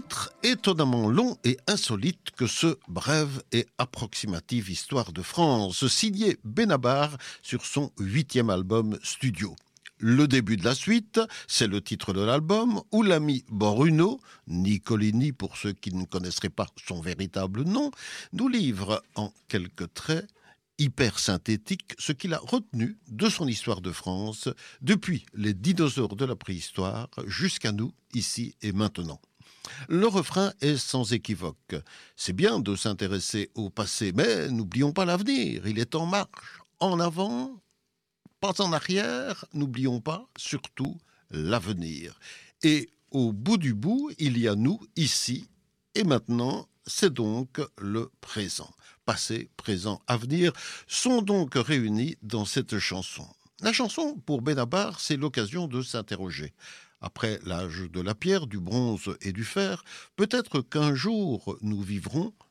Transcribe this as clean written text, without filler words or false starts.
titre étonnamment long et insolite que ce brève et approximative Histoire de France, signé Benabar sur son 8e album studio. Le début de la suite, c'est le titre de l'album, où l'ami Bruno, Nicolini pour ceux qui ne connaisseraient pas son véritable nom, nous livre en quelques traits hyper synthétique ce qu'il a retenu de son histoire de France depuis les dinosaures de la préhistoire jusqu'à nous, ici et maintenant. Le refrain est sans équivoque. C'est bien de s'intéresser au passé, mais n'oublions pas l'avenir. Il est en marche, en avant, pas en arrière. N'oublions pas, surtout, l'avenir. Et au bout du bout, il y a nous, ici et maintenant. C'est donc le présent. Passé, présent, avenir sont donc réunis dans cette chanson. La chanson, pour Benabar, c'est l'occasion de s'interroger. Après l'âge de la pierre, du bronze et du fer, peut-être qu'un jour nous vivrons